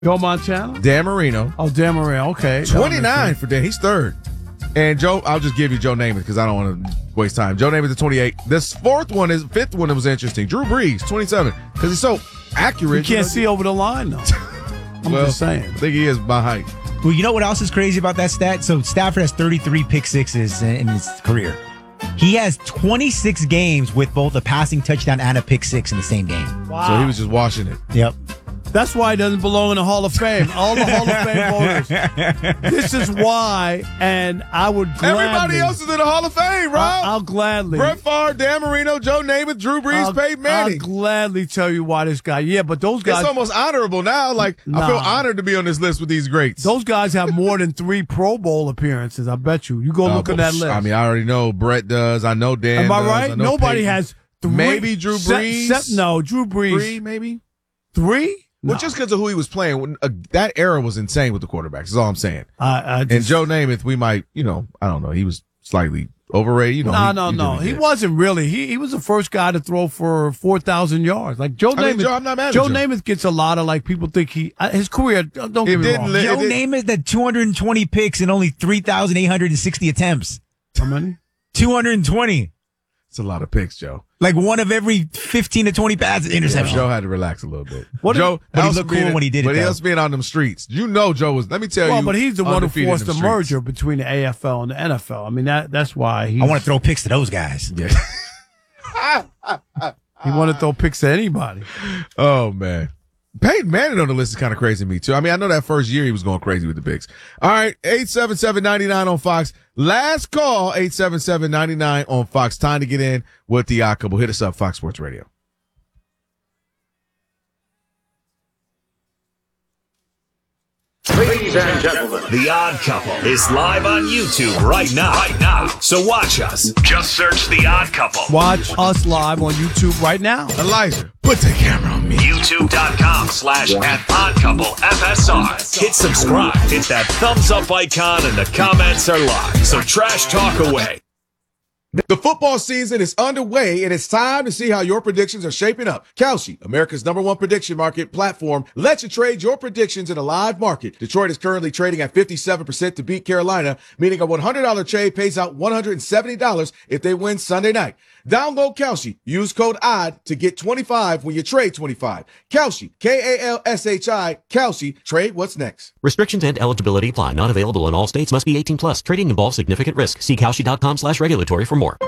Joe Montana? Dan Marino. Oh, Dan Marino. Okay. 29 for Dan. He's third. And Joe, I'll just give you Joe Namath because I don't want to waste time. Joe Namath is 28. This fifth one that was interesting. Drew Brees, 27, because he's so accurate. You can't see over the line, though. I'm just saying. I think he is my height. Well, you know what else is crazy about that stat? So Stafford has 33 pick sixes in his career. He has 26 games with both a passing touchdown and a pick six in the same game. Wow. So he was just washing it. Yep. That's why he doesn't belong in the Hall of Fame. All the Hall of Fame voters. This is why, and I would gladly. Everybody else is in the Hall of Fame, Rob. I'll gladly. Brett Favre, Dan Marino, Joe Namath, Drew Brees, Peyton Manning. I'll gladly tell you why this guy. Yeah, but those guys. It's almost honorable now. Like, I feel honored to be on this list with these greats. Those guys have more than 3 Pro Bowl appearances, I bet you. You go look at that list. I mean, I already know Brett does. I know Dan Am I does. right? Nobody Peyton. has 3. Maybe Drew Brees. No, Drew Brees. 3, maybe? 3? Well, just because of who he was playing, that era was insane with the quarterbacks. Is all I'm saying. And Joe Namath, we might, I don't know. He was slightly overrated. No. He wasn't really. He was the first guy to throw for 4,000 yards. Like Joe Namath. I'm not mad at Joe Joe. Namath gets a lot of people think his career. Don't get me wrong. Joe Namath had 220 picks and only 3,860 attempts. How many? 220. It's a lot of picks, Joe. Like one of every 15 to 20 passes interception. Joe had to relax a little bit. But he looked cool when he did it. But he was being on them streets. Joe was. Let me tell you. Well, but he's the one who forced the merger between the AFL and the NFL. I mean, that's why I want to throw picks to those guys. Yeah. He want to throw picks to anybody. Oh man. Peyton Manning on the list is kind of crazy to me, too. I mean, I know that first year he was going crazy with the picks. All right, 877-99 on Fox. Last call, 877-99 on Fox. Time to get in with the Odd Couple. Hit us up, Fox Sports Radio. Ladies and gentlemen, The Odd Couple is live on YouTube right now. So watch us. Just search The Odd Couple. Watch us live on YouTube right now. Elijah, put the camera on me. YouTube.com/@oddcouplefsr. Hit subscribe. Hit that thumbs up icon and the comments are live. So trash talk away. The football season is underway, and it's time to see how your predictions are shaping up. Kalshi, America's #1 prediction market platform, lets you trade your predictions in a live market. Detroit is currently trading at 57% to beat Carolina, meaning a $100 trade pays out $170 if they win Sunday night. Download Kalshi. Use code ODD to get 25 when you trade 25. Kalshi, Kalshi. Kalshi. Trade what's next. Restrictions and eligibility apply. Not available in all states. Must be 18 plus. Trading involves significant risk. See Kalshi.com/regulatory for more.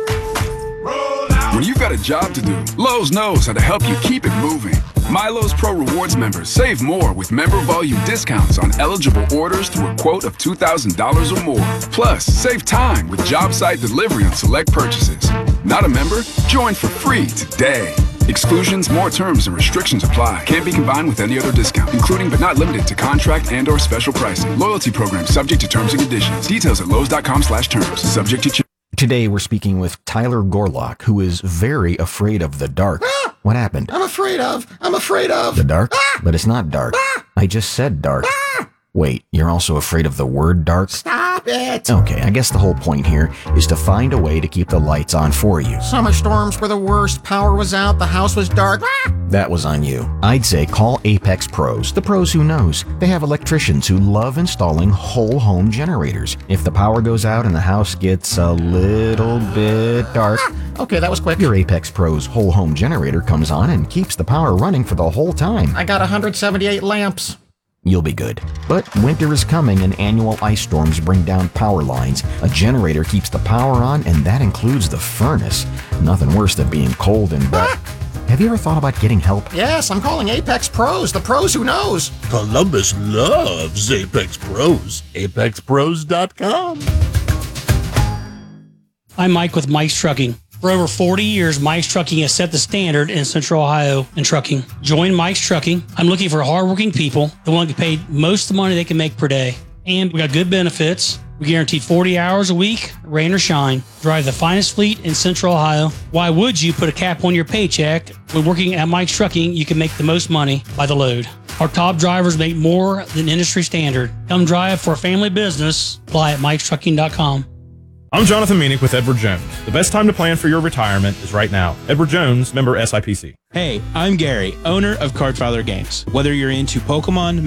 When you've got a job to do, Lowe's knows how to help you keep it moving. MyLowe's Pro Rewards members save more with member volume discounts on eligible orders through a quote of $2,000 or more. Plus, save time with job site delivery on select purchases. Not a member? Join for free today. Exclusions, more terms, and restrictions apply. Can't be combined with any other discount, including but not limited to contract and/or special pricing. Loyalty program subject to terms and conditions. Details at Lowe's.com/terms. Subject to change. Today we're speaking with Tyler Gorlock, who is very afraid of the dark. What happened? I'm afraid of the dark? But it's not dark. I just said dark. Wait, you're also afraid of the word dark? Stop it! Okay, I guess the whole point here is to find a way to keep the lights on for you. Summer storms were the worst. Power was out. The house was dark. That was on you. I'd say call Apex Pros, the pros who knows. They have electricians who love installing whole home generators. If the power goes out and the house gets a little bit dark, okay, that was quick. Your Apex Pros whole home generator comes on and keeps the power running for the whole time. I got 178 lamps. You'll be good. But winter is coming and annual ice storms bring down power lines. A generator keeps the power on, and that includes the furnace. Nothing worse than being cold and wet. Have you ever thought about getting help? Yes, I'm calling Apex Pros, the pros who knows. Columbus loves Apex Pros. ApexPros.com. I'm Mike with Mike's Trucking. For over 40 years, Mike's Trucking has set the standard in Central Ohio in trucking. Join Mike's Trucking. I'm looking for hardworking people that want to get paid most of the money they can make per day. And we got good benefits. We guarantee 40 hours a week, rain or shine. Drive the finest fleet in Central Ohio. Why would you put a cap on your paycheck? When working at Mike's Trucking, you can make the most money by the load. Our top drivers make more than industry standard. Come drive for a family business. Apply at Mike'sTrucking.com. I'm Jonathan Meanick with Edward Jones. The best time to plan for your retirement is right now. Edward Jones, member SIPC. Hey, I'm Gary, owner of Cardfather Games. Whether you're into Pokemon,